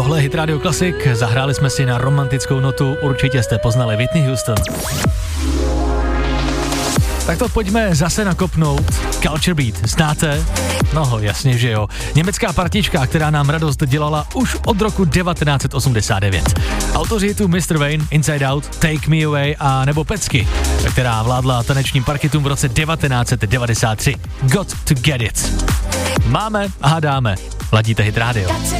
Tohle je Hit Radio Classic, zahráli jsme si na romantickou notu, určitě jste poznali Whitney Houston. Tak to pojďme zase nakopnout. Culture Beat, znáte? No jasně, že jo. Německá partička, která nám radost dělala už od roku 1989. Autoři tu Mr. Wayne, Inside Out, Take Me Away a nebo Pecky, která vládla tanečním parketům v roce 1993. Got to Get It. Máme a dáme. Ladíte Hit Radio.